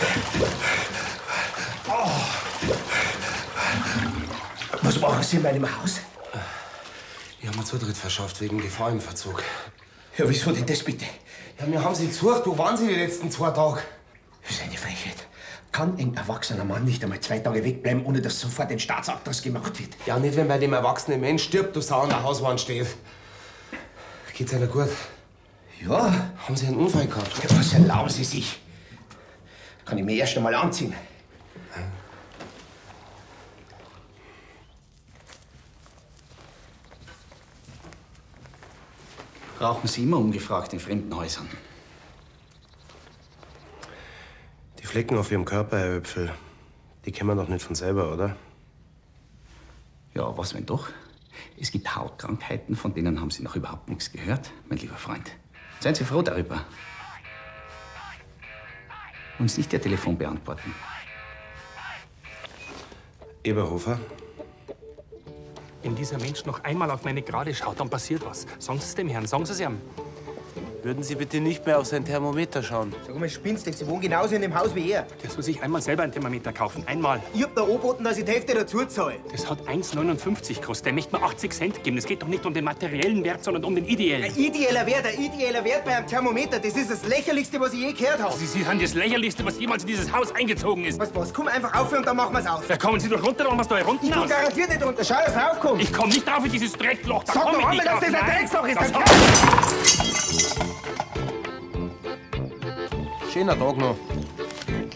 Was machen Sie in meinem Haus? Ich habe mir Zutritt verschafft wegen Gefahr im Verzug. Ja, wieso denn das bitte? Ja, wir haben Sie gesucht. Wo waren Sie die letzten 2 Tage? Das ist eine Frechheit. Kann ein erwachsener Mann nicht einmal 2 Tage wegbleiben, ohne dass sofort ein Staatsakt draus gemacht wird? Ja, nicht wenn bei dem erwachsenen Mensch stirbt, du Sau an der Hauswand steht. Geht's Ihnen gut? Ja. Haben Sie einen Unfall gehabt? Ja, was erlauben Sie sich? Kann ich mir erst einmal anziehen? Rauchen Sie immer ungefragt in fremden Häusern? Die Flecken auf Ihrem Körper, Herr Öpfel, die kennen wir doch nicht von selber, oder? Ja, was wenn doch? Es gibt Hautkrankheiten, von denen haben Sie noch überhaupt nichts gehört, mein lieber Freund. Seien Sie froh darüber. Uns nicht Ihr Telefon beantworten. Eberhofer? Wenn dieser Mensch noch einmal auf meine Gerade schaut, dann passiert was. Sagen Sie es dem Herrn, sagen Sie es ihm. Würden Sie bitte nicht mehr auf sein Thermometer schauen? Sag mal, spinnst du? Sie wohnen genauso in dem Haus wie er. Der soll sich einmal selber ein Thermometer kaufen. Einmal. Ich hab da angeboten, dass ich die Hälfte dazu zahle. Das hat 1,59 gekostet. Der möchte mir 80 Cent geben. Es geht doch nicht um den materiellen Wert, sondern um den ideellen. Ein ideeller Wert bei einem Thermometer, das ist das Lächerlichste, was ich je gehört habe. Sie sind das Lächerlichste, was jemals in dieses Haus eingezogen ist. Was? Komm einfach auf und dann machen wir's aus. Da kommen Sie doch runter, dann machen wir's da hier runter. Ich komm garantiert nicht runter. Schau, dass du raufkommst. Ich komm nicht drauf in dieses Dreckloch. Da Sag komm doch ich einmal, nicht dass drauf. das ein Nein, Drecksloch ist. das Dann Schöner Tag noch.